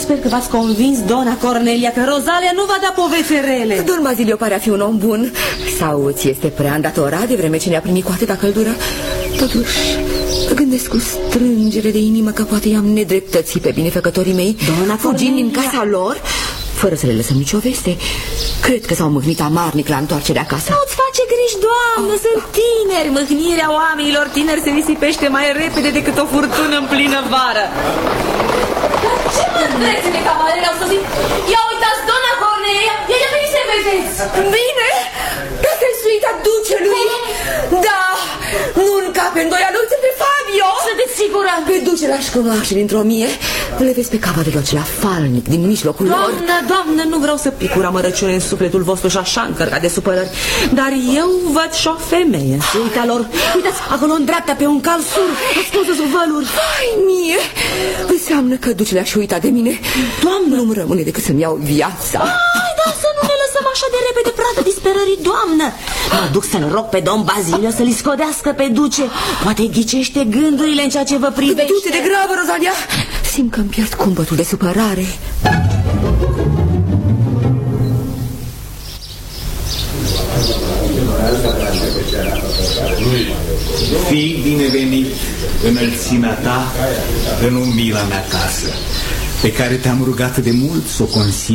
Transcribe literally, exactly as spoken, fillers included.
sper că v-ați convins, dona Cornelia, că Rozalia nu va da povețe rele. Don Bazilio pare a fi un om bun. Sau ți este prea îndatorat de vreme ce ne-a primit cu atâta căldură? Totuși, gândesc cu strângere de inimă că poate i-am nedreptățit pe binefăcătorii mei, Dona fugind din Cornelia, casa lor, fără să le lăsăm nicio veste. Cred că s-au mâhnit amarnic la întoarcerea acasă. Nu-ți face griji, doamnă, oh. Sunt tineri. Mâhnirea oamenilor tineri se risipește mai repede decât o furtună în plină vară. Ce mândrețe-ne, cavalere, au sosit? Ia uitați, dona Cornelia, ia, ia veni să vedeți. Bine, asta e suita ducelui. Da, nu încape îndoială, uite pe Fabio. Sunteți sigură? Pe duce l-aș cunoaște dintr-o mie. Le vezi pe cavallerul acela falnic din mijlocul lor. Doamnă, doamnă, nu vreau să picur amărăciune în sufletul vostru și așa încărcat de supărări, dar eu văd și o femeie în suita lor. Uitați, acolo în dreapta pe un cal sur, ascunsă sub văluri. Hai mie, înseamnă că ducele aș uita de mine. Doamnă, nu-mi rămâne decât să-mi iau viața. Ai, da, să nu ne lăsăm așa de repede pradă disperării, doamnă. Mă duc să-l rog pe domn Bazilio să-l scodească pe duce. Poate ghicește gândurile în ceea ce vă privește. Du-te de grabă, Rozalia. Simt că-mi pierd cumpătul de supărare. Fii binevenit, înălțimea ta, în umila mea casă, pe care te-am rugat de mult să o consider